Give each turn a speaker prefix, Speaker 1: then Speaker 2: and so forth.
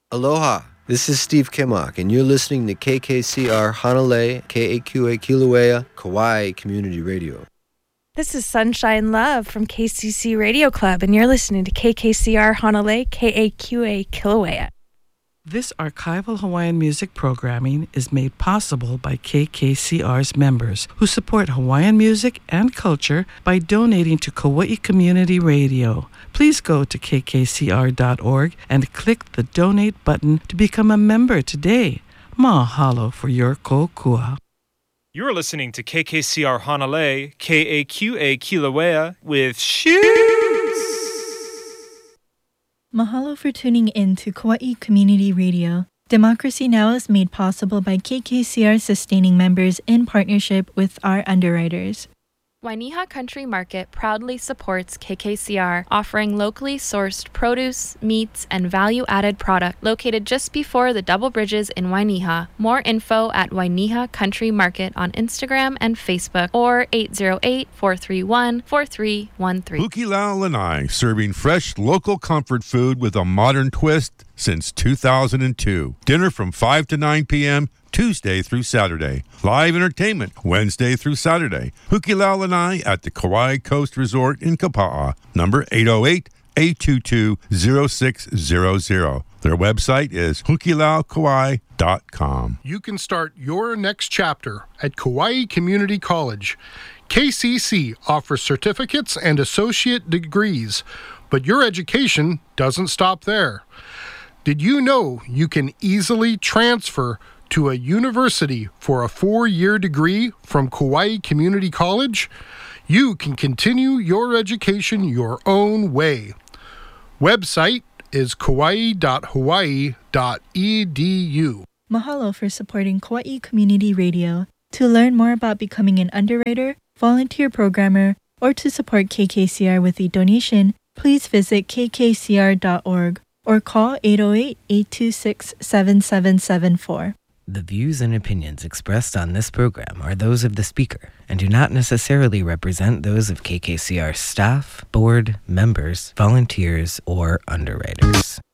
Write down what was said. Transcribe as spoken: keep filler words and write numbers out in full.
Speaker 1: Aloha, this is Steve Kimmock, and you're listening to K K C R Hanalei, K A Q A Kilauea, Kauai Community Radio.
Speaker 2: This is Sunshine Love from K C C Radio Club, and you're listening to K K C R Hanalei, K A Q A Kilauea.
Speaker 3: This archival Hawaiian music programming is made possible by K K C R's members who support Hawaiian music and culture by donating to Kauai Community Radio. Please go to k k c r dot org and click the donate button to become a member today. Mahalo for your kokua.
Speaker 4: You're listening to K K C R Hanalei, K A Q A Kilauea with Shoes.
Speaker 5: Mahalo for tuning in to Kauai Community Radio. Democracy Now! Is made possible by K K C R sustaining members in partnership with our underwriters.
Speaker 6: Wainiha Country Market proudly supports K K C R, offering locally sourced produce, meats, and value-added product located just before the Double Bridges in Wainiha. More info at Wainiha Country Market on Instagram and Facebook or eight zero eight, four three one, four three one three.
Speaker 7: Hukilau Lanai, serving fresh local comfort food with a modern twist since two thousand two. Dinner from five to nine p.m. Tuesday through Saturday. Live entertainment Wednesday through Saturday. Hukilau Lanai at the Kauai Coast Resort in Kapa'a. Number eight oh eight, eight two two, oh six zero zero. Their website is hukilau kauai dot com.
Speaker 8: You can start your next chapter at Kauai Community College. K C C offers certificates and associate degrees, but your education doesn't stop there. Did you know you can easily transfer to a university for a four-year degree from Kauai Community College? You can continue your education your own way. Website is kauai dot hawaii dot e d u.
Speaker 5: Mahalo for supporting Kauai Community Radio. To learn more about becoming an underwriter, volunteer programmer, or to support K K C R with a donation, please visit k k c r dot org or call eight oh eight, eight two six, seven seven seven four.
Speaker 9: The views and opinions expressed on this program are those of the speaker and do not necessarily represent those of K K C R staff, board, members, volunteers, or underwriters.